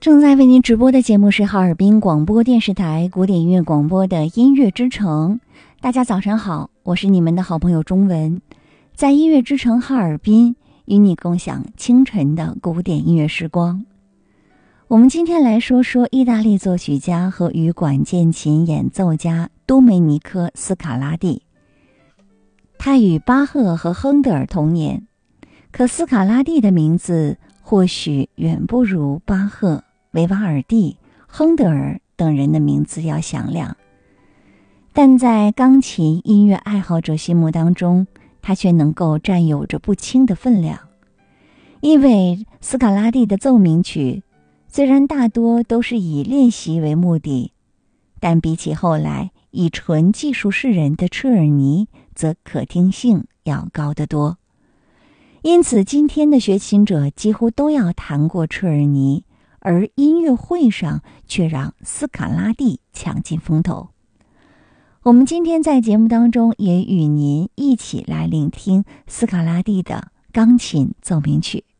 正在为您直播的节目是哈尔滨广播电视台古典音乐广播的音乐之城。大家早上好，我是你们的好朋友钟文，在音乐之城哈尔滨与你共享清晨的古典音乐时光。我们今天来说说意大利作曲家和羽管键琴演奏家多梅尼科·斯卡拉蒂。他与巴赫和亨德尔同年，可斯卡拉蒂的名字或许远不如巴赫、维瓦尔第、亨德尔等人的名字要响亮，但在钢琴音乐爱好者心目当中，他却能够占有着不轻的分量。因为斯卡拉蒂的奏鸣曲虽然大多都是以练习为目的，但比起后来以纯技术示人的车尔尼，则可听性要高得多。因此今天的学琴者几乎都要弹过车尔尼，而音乐会上却让斯卡拉蒂抢尽风头。我们今天在节目当中也与您一起来聆听斯卡拉蒂的钢琴奏鸣曲。